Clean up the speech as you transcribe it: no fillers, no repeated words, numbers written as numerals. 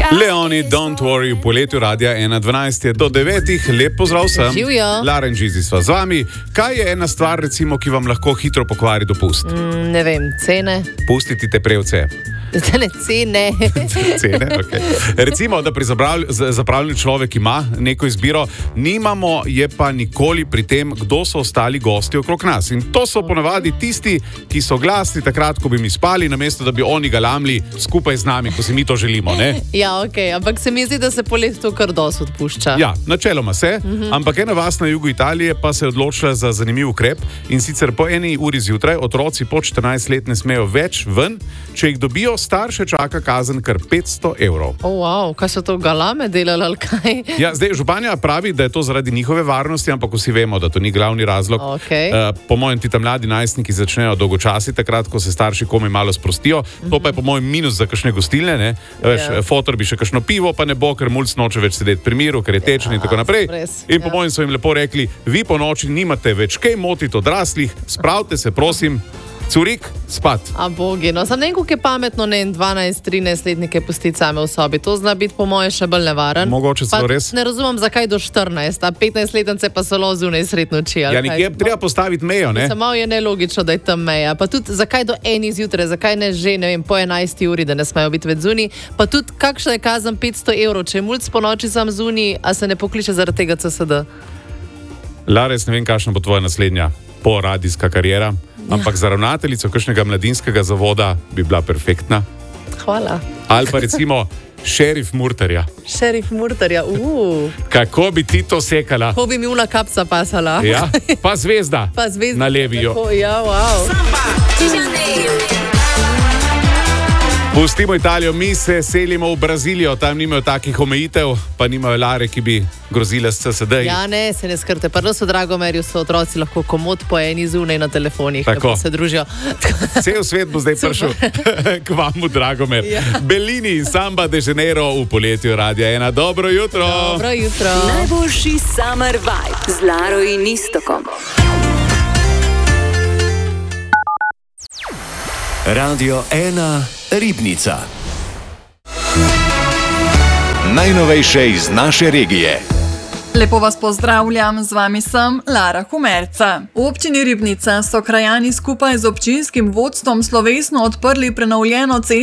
Leoni, don't worry, v poletju radia 1.12 je do 9. Lep pozdrav vsem. Živijo. Lara in Žizi sva z vami. Kaj je ena stvar, recimo, ki vam lahko hitro pokvari dopust? Ne vem, cene. Pustiti te prevce. Ne, cene. Cene, okay. Recimo, da pri zapravljanju človek ima neko izbiro, nimamo je pa nikoli pri tem, kdo so ostali gosti okrog nas. In to so ponavadi tisti, ki so glasni takrat, ko bi mi spali, namesto da bi oni galamli skupaj z nami, ko si mi to želimo. Ne? Ja, ok, ampak se mi zdi, da se poleti to kar dosti odpušča. Ja, načeloma se, ampak ena vas na jugu Italije pa se je odločila za zanimiv ukrep, in sicer po 1 uri zjutraj otroci po 14 let ne smejo več ven, če jih dobijo, starše čaka kazen kar 500 evrov. Wow, kaj so to galame delali ali kaj? Ja, zdaj županja pravi, da je to zaradi njihove varnosti, ampak vsi vemo, da to ni glavni razlog. Okay. Po mojem, ti tam mladi najstniki začnejo dolgočasiti takrat, ko se starši komaj malo sprostijo. To pa je po mojem minus za kakšne gostilne, ne? Veš, fotor bi še kakšno pivo, pa ne bo, ker mulc noče več sedeti pri miru, ker je tečen in tako naprej. In po mojem so jim lepo rekli, vi po noči nimate več kaj motiti odraslih, spravite se, prosim, curik, spat. A bogi, no sam ne vem, koliko je pametno 12-13 letnike pustiti same v sobi. To zna biti po moje še bolj nevaren. Mogoče celo res. Ne razumem, zakaj do 14, a 15-letence pa so zunaj sred noči. Ja, nekje treba postaviti mejo, ne? Samo je nelogično, da je tam meja. Pa tudi, zakaj do 1 zjutraj, zakaj ne že, ne vem, po 11 uri, da ne smejo biti več zunaj. Pa tudi, kakšna je kazen 500 evrov, če je mulc po noči sam zunaj, a se ne pokliče zaradi tega CSD? Lares, ne vem, kakšna bo tvoja naslednja poradijska kariera. Ampak za ravnateljico kakšnega mladinskega zavoda bi bila perfektna. Hvala. Ali pa recimo šerif Murterja. Šerif Murterja, Kako bi ti to sekala? Ko bi mi una kapca pasala. Ja, pa zvezda. Pa zvezda. Na levijo. Ja, wow. Pustimo Italijo, mi se selimo v Brazilijo, tam nimajo takih omejitev, pa nimajo Lare, ki bi grozile s CSD-ji. Ja, ne, se ne skrbite. Prvo so Dragomerju, so otroci lahko komod po eni zunaj na telefonih, tako se družijo. Cel svet bo zdaj prišel k vam v Dragomer. Ja. Bellini in Samba de Janeiro v poletju radia 1. Dobro jutro. Dobro jutro. Najboljši summer vibe z Laro in Istokom. Radio 1 Ribnica. Najnovejše iz naše regije. Lepo vas pozdravljam, z vami sem Lara Humerca. V občini Ribnica so krajani skupaj z občinskim vodstvom slovesno odprli prenovljeno cesto